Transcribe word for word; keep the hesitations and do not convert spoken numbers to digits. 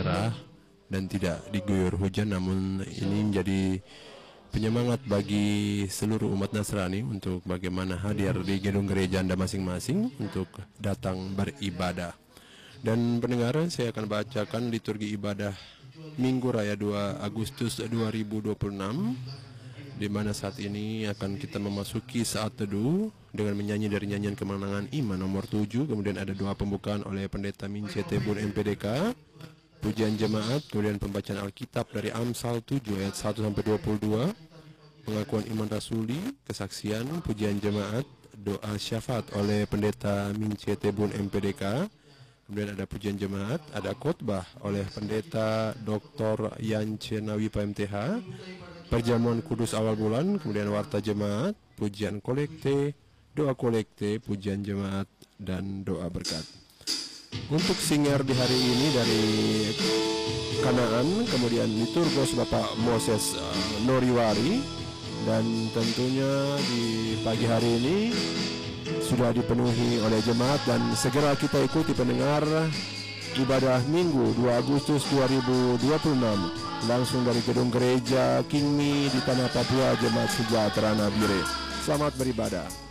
cerah dan tidak diguyur hujan, namun ini menjadi penyemangat bagi seluruh umat Nasrani untuk bagaimana hadir di gedung gereja Anda masing-masing untuk datang beribadah. Dan pendengar, saya akan bacakan liturgi ibadah Minggu Raya dua Agustus dua ribu dua puluh enam, di mana saat ini akan kita memasuki saat teduh dengan menyanyi dari nyanyian kemenangan iman nomor tujuh. Kemudian ada doa pembukaan oleh Pendeta Mincete Bun M P D K, pujian jemaat, kemudian pembacaan Alkitab dari Amsal tujuh ayat satu sampai dua puluh dua, pengakuan iman rasuli, kesaksian, pujian jemaat, doa syafaat oleh Pendeta Mincete Bun M P D K. Kemudian ada pujian jemaat, ada khotbah oleh Pendeta Doktor Yance Nawi P M T H, perjamuan kudus awal bulan, kemudian warta jemaat, pujian kolekte, doa kolekte, pujian jemaat, dan doa berkat. Untuk singer di hari ini dari Kanaan, kemudian liturgos Bapak Moses uh, Noriwari, dan tentunya di pagi hari ini sudah dipenuhi oleh jemaat, dan segera kita ikuti pendengar ibadah Minggu dua Agustus dua ribu dua puluh enam langsung dari gedung gereja Kingmi di Tanah Papua, Jemaat Sejahtera Nabire. Selamat beribadah.